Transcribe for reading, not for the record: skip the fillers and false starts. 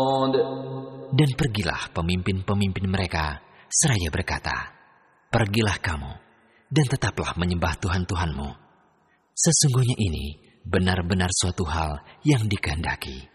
Dan pergilah pemimpin-pemimpin mereka, seraya berkata, "Pergilah kamu, dan tetaplah menyembah Tuhan-Tuhanmu. Sesungguhnya ini benar-benar suatu hal yang dikehendaki."